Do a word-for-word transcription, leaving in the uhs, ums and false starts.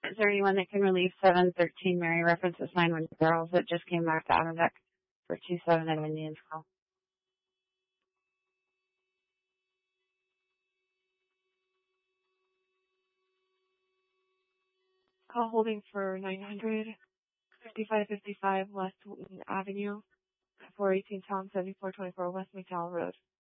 Is there anyone that can relieve seven thirteen Mary references nine one girls that just came back to Adirondack for two seven at Indians call? Call holding for nine hundred fifty-five fifty-five West Wooten Avenue, four eighteen Town, seventy-four twenty-four West McDowell Road.